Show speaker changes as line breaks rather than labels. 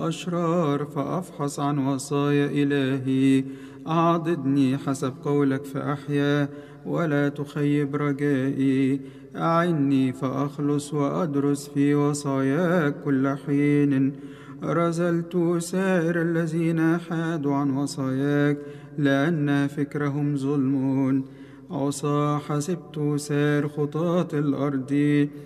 الأشرار فأفحص عن وصايا إلهي. أعضدني حسب قولك فأحيا ولا تخيب رجائي. أعني فأخلص وأدرس في وصاياك كل حين. رزلت سائر الذين حادوا عن وصاياك لأن فكرهم ظلم. عصا حسبت سائر خطاة الأرض